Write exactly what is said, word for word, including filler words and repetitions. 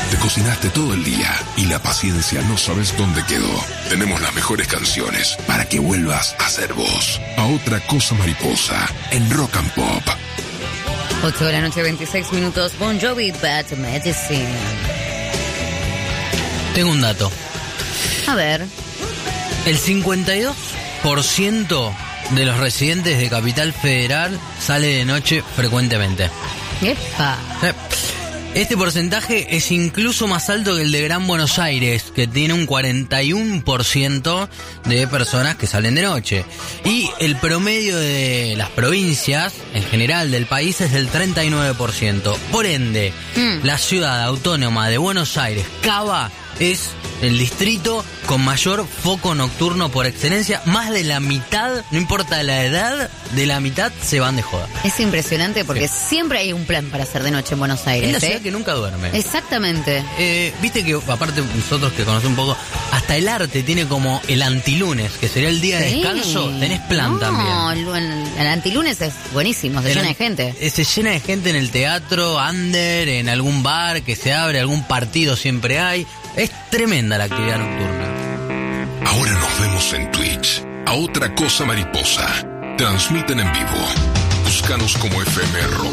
Te cocinaste todo el día y la paciencia no sabes dónde quedó. Tenemos las mejores canciones para que vuelvas a ser vos. A Otra Cosa Mariposa en Rock and Pop. ocho de la noche, veintiséis minutos. Bon Jovi, Bad Medicine. Tengo un dato. A ver. El cincuenta y dos por ciento de los residentes de Capital Federal sale de noche frecuentemente. ¡Epa! Este porcentaje es incluso más alto que el de Gran Buenos Aires, que tiene un cuarenta y uno por ciento de personas que salen de noche. Y el promedio de las provincias, en general del país, es del treinta y nueve por ciento. Por ende, mm. la ciudad autónoma de Buenos Aires, Cava, es el distrito con mayor foco nocturno por excelencia. Más de la mitad, no importa la edad, de la mitad se van de joda. Es impresionante porque sí. siempre hay un plan para hacer de noche en Buenos Aires. Es la ¿eh? ciudad que nunca duerme. Exactamente. Eh, Viste que, aparte nosotros que conocemos un poco, hasta el arte tiene como el antilunes, que sería el día sí. de descanso. Tenés plan no, también. No, el, el antilunes es buenísimo, se el, llena de gente. Se llena de gente en el teatro, under, en algún bar que se abre, algún partido siempre hay. Es tremenda la actividad nocturna. Ahora nos vemos en Twitch. A Otra Cosa Mariposa. Transmiten en vivo. Búscanos como F M Rock.